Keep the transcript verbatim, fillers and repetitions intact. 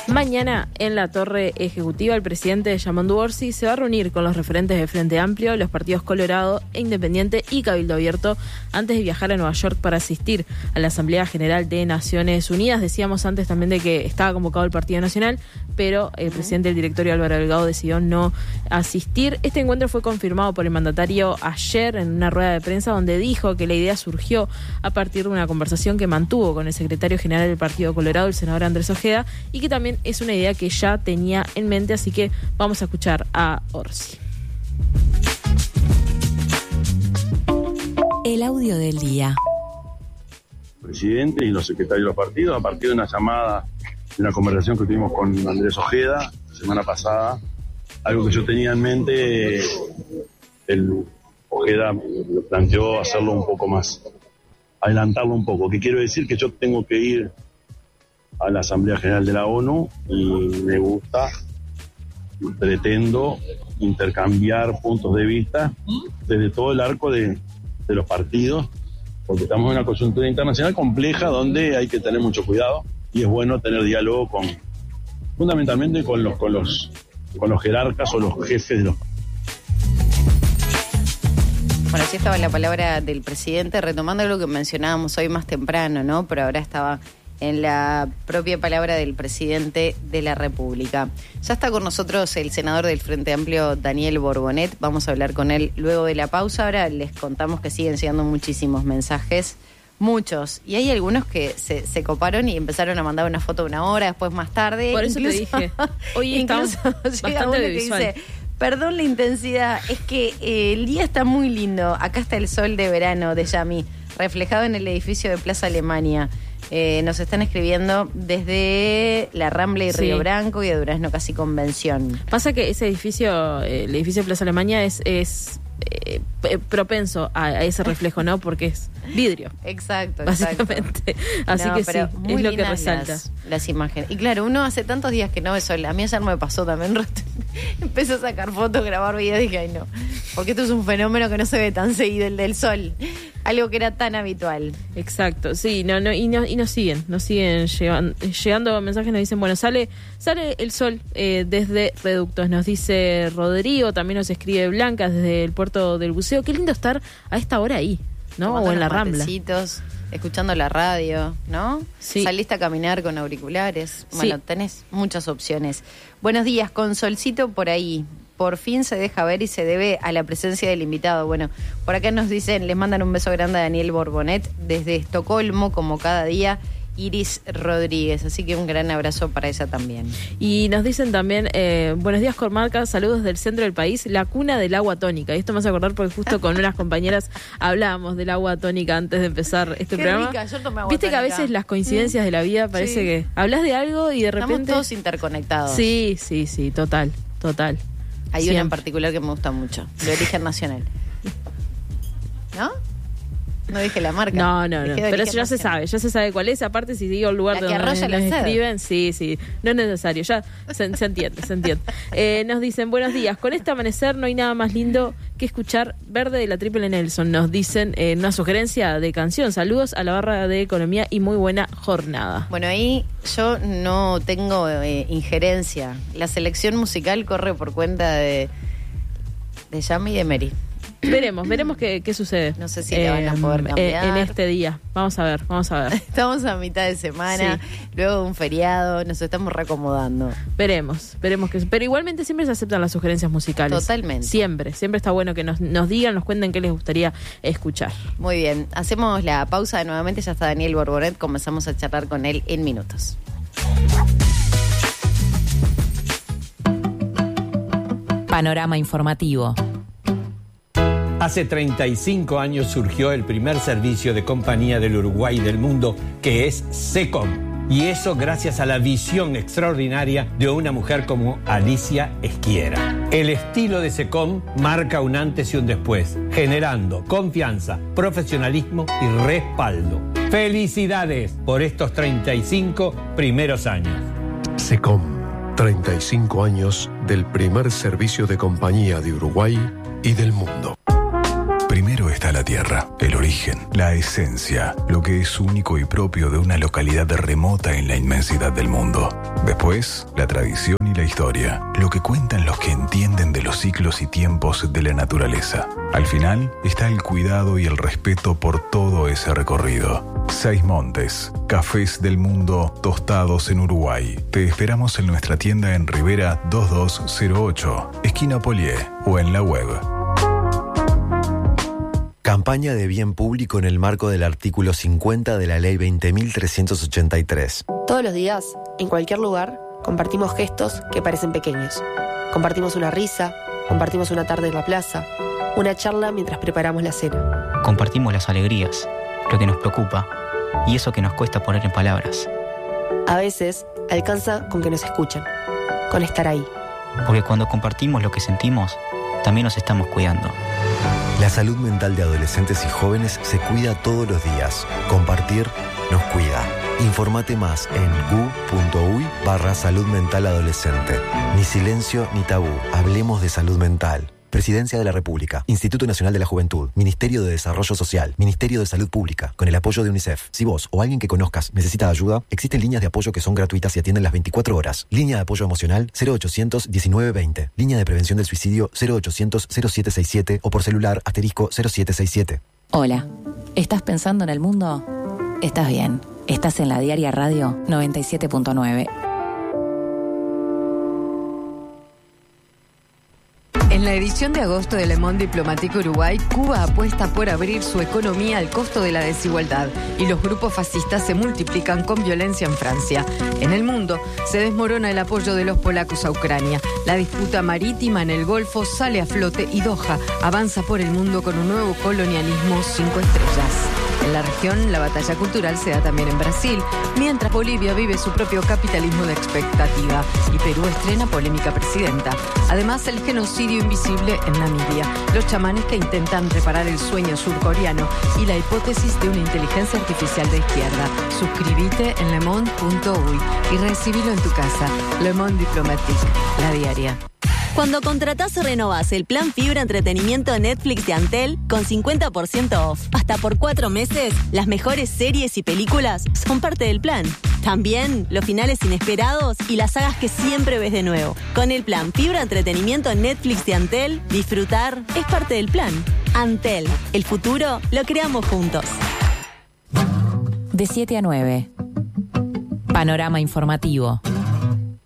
Mañana, en la Torre Ejecutiva, el presidente Yamandu Orsi se va a reunir con los referentes de Frente Amplio, los partidos Colorado e Independiente y Cabildo Abierto antes de viajar a Nueva York para asistir a la Asamblea General de Naciones Unidas. Decíamos antes también de que estaba convocado el Partido Nacional, pero el presidente del directorio, Álvaro Delgado, decidió no asistir. Este encuentro fue confirmado por el mandatario ayer en una rueda de prensa donde dijo que la idea surgió a partir de una conversación que mantuvo con el secretario general del Partido Colorado, el senador Andrés Ojeda, y que también es una idea que ya tenía en mente, así que vamos a escuchar a Orsi. El audio del día. Presidente y los secretarios de los partidos, a partir de una llamada, de una conversación que tuvimos con Andrés Ojeda la semana pasada, algo que yo tenía en mente, el Ojeda lo planteó hacerlo un poco más, adelantarlo un poco, que quiero decir que yo tengo que ir a la Asamblea General de la ONU y me gusta, pretendo intercambiar puntos de vista desde todo el arco de, de los partidos, porque estamos en una coyuntura internacional compleja donde hay que tener mucho cuidado y es bueno tener diálogo con, fundamentalmente con los, con los, con los jerarcas o los jefes de los partidos. Bueno, así estaba la palabra del presidente, retomando algo que mencionábamos hoy más temprano, ¿no? Pero ahora estaba en la propia palabra del presidente de la República. Ya está con nosotros el senador del Frente Amplio, Daniel Borbonet. Vamos a hablar con él luego de la pausa. Ahora les contamos que siguen llegando muchísimos mensajes, muchos. Y hay algunos que se, se coparon y empezaron a mandar una foto una hora, después más tarde. Por eso incluso, te dije, hoy estamos llega uno que dice: perdón la intensidad, es que eh, el día está muy lindo. Acá está el sol de verano de Yami, reflejado en el edificio de Plaza Alemania. Eh, nos están escribiendo desde la Rambla y Río sí. Branco y de Durazno Casi Convención. Pasa que ese edificio, eh, el edificio de Plaza Alemania es, es eh, propenso a, a ese reflejo, ¿no? Porque es vidrio. Exacto, básicamente. Exacto. Así no, que sí, es lo que resalta. Las, las imágenes. Y claro, uno hace tantos días que no ve sol. A mí ayer me pasó también. Empecé a sacar fotos, grabar videos y dije, ay no, porque esto es un fenómeno que no se ve tan seguido, el del sol. Algo que era tan habitual. Exacto, sí, no, no, y, no, y nos siguen, nos siguen llevan, llegando mensajes, nos dicen, bueno, sale sale el sol eh, desde Reductos, nos dice Rodrigo, también nos escribe Blanca desde el puerto del Buceo. Qué lindo estar a esta hora ahí, ¿no? Tomando o en la Rambla. Rambla. Escuchando la radio, ¿no? Sí. Saliste a caminar con auriculares. Bueno, sí. Tenés muchas opciones. Buenos días, con solcito por ahí. Por fin se deja ver y se debe a la presencia del invitado. Bueno, por acá nos dicen, les mandan un beso grande a Daniel Borbonet desde Estocolmo, como cada día, Iris Rodríguez. Así que un gran abrazo para ella también. Y nos dicen también, eh, buenos días Comarca, saludos del centro del país, la cuna del agua tónica. Y esto me hace acordar porque justo con unas compañeras hablábamos del agua tónica antes de empezar este Qué programa. Rica, yo tomé agua Viste tónica. Que a veces las coincidencias mm. de la vida parece sí. que hablas de algo y de repente... Estamos todos interconectados. Sí, sí, sí, total, total. Hay Siempre. una en particular que me gusta mucho, de origen nacional. ¿No? No dije la marca. No, no, no. Pero eso ya se sabe, ya se sabe cuál es. Aparte, si digo el lugar la donde nos la escriben, sí, sí. No es necesario, ya se, se entiende, se entiende. Eh, nos dicen, buenos días. Con este amanecer no hay nada más lindo que escuchar Verde de la Triple Nelson. Nos dicen eh, una sugerencia de canción. Saludos a la barra de Economía y muy buena jornada. Bueno, ahí yo no tengo eh, injerencia. La selección musical corre por cuenta de, de Yami y de Mary. Veremos, veremos qué, qué sucede. No sé si eh, la van a poder cambiar. En este día. Vamos a ver, vamos a ver. Estamos a mitad de semana, sí. Luego de un feriado, nos estamos reacomodando. Veremos, veremos que... Pero igualmente siempre se aceptan las sugerencias musicales. Totalmente. Siempre, siempre está bueno que nos, nos digan, nos cuenten qué les gustaría escuchar. Muy bien, hacemos la pausa nuevamente, ya está Daniel Borbonet, comenzamos a charlar con él en minutos. Panorama informativo. Hace treinta y cinco años surgió el primer servicio de compañía del Uruguay y del mundo, que es SECOM. Y eso gracias a la visión extraordinaria de una mujer como Alicia Esquiera. El estilo de SECOM marca un antes y un después, generando confianza, profesionalismo y respaldo. ¡Felicidades por estos treinta y cinco primeros años! SECOM, treinta y cinco años del primer servicio de compañía de Uruguay y del mundo. Primero está está la tierra, el origen, la esencia, lo que es único y propio de una localidad remota en la inmensidad del mundo. Después, la tradición y la historia, lo que cuentan los que entienden de los ciclos y tiempos de la naturaleza. Al final, está el cuidado y el respeto por todo ese recorrido. Seis Montes, cafés del mundo tostados en Uruguay. Te esperamos en nuestra tienda en Rivera dos dos cero ocho, esquina Polié, o en la web. Campaña de bien público en el marco del artículo cincuenta de la Ley veinte mil trescientos ochenta y tres. Todos los días, en cualquier lugar, compartimos gestos que parecen pequeños. Compartimos una risa, compartimos una tarde en la plaza, una charla mientras preparamos la cena. Compartimos las alegrías, lo que nos preocupa y eso que nos cuesta poner en palabras. A veces, alcanza con que nos escuchen, con estar ahí. Porque cuando compartimos lo que sentimos, también nos estamos cuidando. La salud mental de adolescentes y jóvenes se cuida todos los días. Compartir nos cuida. Informate más en gu.uy barra salud mental adolescente. Ni silencio ni tabú. Hablemos de salud mental. Presidencia de la República, Instituto Nacional de la Juventud, Ministerio de Desarrollo Social, Ministerio de Salud Pública, con el apoyo de UNICEF. Si vos o alguien que conozcas necesita ayuda, existen líneas de apoyo que son gratuitas y atienden las veinticuatro horas. Línea de apoyo emocional cero ochocientos diecinueve veinte. Línea de prevención del suicidio cero ochocientos cero siete seis siete o por celular asterisco cero siete seis siete. Hola, ¿estás pensando en el mundo? Estás bien. Estás en la Diaria Radio noventa y siete punto nueve. En la edición de agosto de Le Monde Diplomatique Uruguay, Cuba apuesta por abrir su economía al costo de la desigualdad y los grupos fascistas se multiplican con violencia en Francia. En el mundo se desmorona el apoyo de los polacos a Ucrania. La disputa marítima en el Golfo sale a flote y Doha avanza por el mundo con un nuevo colonialismo cinco estrellas. En la región, la batalla cultural se da también en Brasil, mientras Bolivia vive su propio capitalismo de expectativa y Perú estrena polémica presidenta. Además, el genocidio invisible en Namibia, los chamanes que intentan reparar el sueño surcoreano y la hipótesis de una inteligencia artificial de izquierda. Suscríbete en lemonde punto uy y recibilo en tu casa. Le Monde Diplomatique, la diaria. Cuando contratás o renovás el plan Fibra Entretenimiento de Netflix de Antel con cincuenta por ciento off, hasta por cuatro meses, las mejores series y películas son parte del plan. También los finales inesperados y las sagas que siempre ves de nuevo. Con el plan Fibra Entretenimiento en Netflix de Antel, disfrutar es parte del plan. Antel, el futuro lo creamos juntos. De siete a nueve. Panorama informativo.